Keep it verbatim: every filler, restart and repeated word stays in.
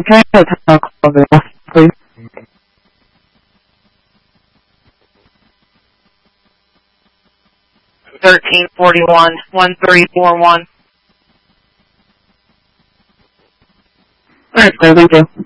Can I have a call there, please? thirteen forty-one, one three four one. All right, sir, thank you.